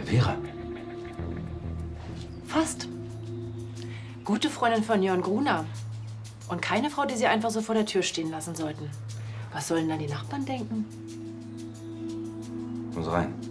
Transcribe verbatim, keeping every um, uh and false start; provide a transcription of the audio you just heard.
Vera? Fast. Gute Freundin von Jörn Gruner. Und keine Frau, die sie einfach so vor der Tür stehen lassen sollten. Was sollen dann die Nachbarn denken? Kommen Sie rein.